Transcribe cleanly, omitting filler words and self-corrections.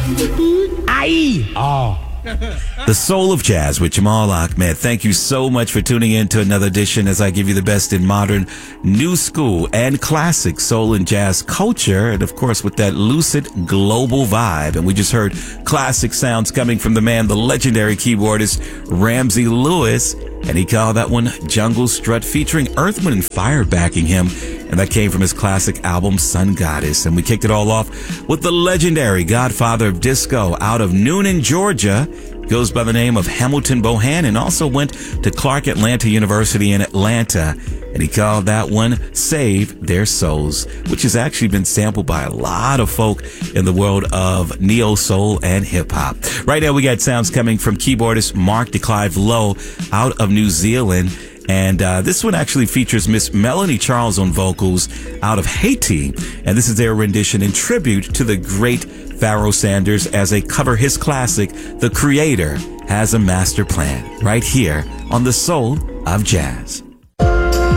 Aye. Oh. The Soul of Jazz with Jamal Ahmed. Thank you so much for tuning in to another edition as I give you the best in modern, new school, and classic soul and jazz culture. And of course, with that lucid global vibe. And we just heard classic sounds coming from the man, the legendary keyboardist Ramsey Lewis. And he called that one Jungle Strut, featuring Earth, Wind & Fire backing him. And that came from his classic album, Sun Goddess. And we kicked it all off with the legendary godfather of disco out of Noonan, Georgia. Goes by the name of Hamilton Bohannon, also went to Clark Atlanta University in Atlanta. And he called that one Save Their Souls, which has actually been sampled by a lot of folk in the world of neo-soul and hip-hop. Right now we got sounds coming from keyboardist Mark de Clive Lowe out of New Zealand. And this one actually features Miss Melanie Charles on vocals out of Haiti. And this is their rendition in tribute to the great Pharoah Sanders as they cover his classic, The Creator Has a Master Plan, right here on The Soul of Jazz.